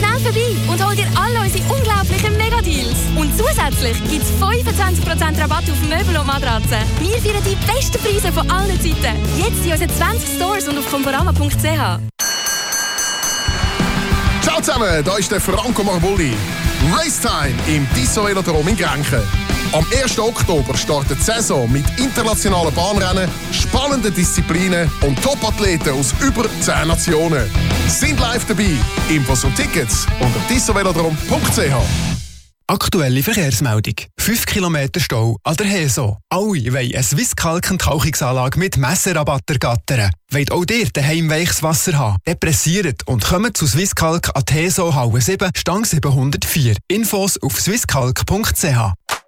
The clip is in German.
schnell vorbei und hol dir alle unsere unglaublichen Mega-Deals. Und zusätzlich gibt es 25% Rabatt auf Möbel und Matratzen. Wir feiern die besten Preise von allen Zeiten. Jetzt in unseren 20 Stores und auf conforama.ch. Ciao zusammen, da ist der Franco Marbulli. Racetime im Tissot Velodrom in Grenchen. Am 1. Oktober startet die Saison mit internationalen Bahnrennen, spannenden Disziplinen und Top-Athleten aus über 10 Nationen. Sind live dabei. Infos und Tickets unter tissotvelodrom.ch. Aktuelle Verkehrsmeldung. 5 Kilometer Stau an der Heso. Alle wollen eine Swisskalken-Tauchungsanlage mit Messerabatt ergattern. Wollt auch dir daheim weiches Wasser haben? Depressiert und kommt zu Swisskalk an die Heso Halle 7, Stang 704. Infos auf swisskalk.ch.